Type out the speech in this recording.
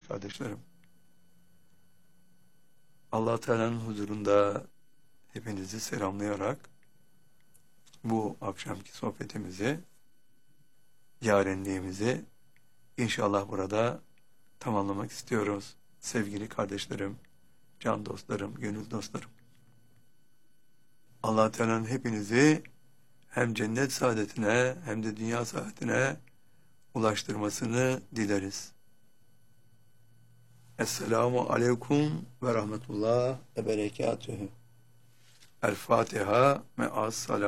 kardeşlerim. Allah Teala'nın huzurunda hepinizi selamlayarak bu akşamki sohbetimizi, yarenliğimizi inşallah burada tamamlamak istiyoruz. Sevgili kardeşlerim, can dostlarım, gönül dostlarım. Allah Teala'nın hepinizi hem cennet saadetine hem de dünya saadetine ulaştırmasını dileriz. Esselamu aleyküm ve rahmetullah ve berekatühü. El Fatiha me'as salam.